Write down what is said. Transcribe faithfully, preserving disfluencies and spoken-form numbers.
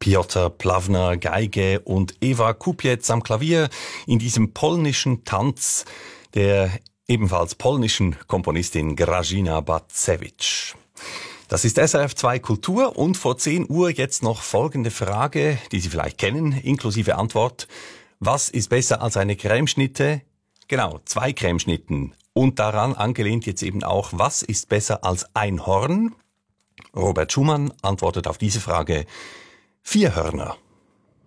Piotr Plawner, Geige und Eva Kupiec am Klavier in diesem polnischen Tanz der ebenfalls polnischen Komponistin Grażyna Bacewicz. Das ist S R F zwei Kultur und vor zehn Uhr jetzt noch folgende Frage, die Sie vielleicht kennen, inklusive Antwort. Was ist besser als eine Cremeschnitte? Genau, zwei Cremeschnitten. Und daran angelehnt jetzt eben auch, was ist besser als ein Horn? Robert Schumann antwortet auf diese Frage: Vier Hörner.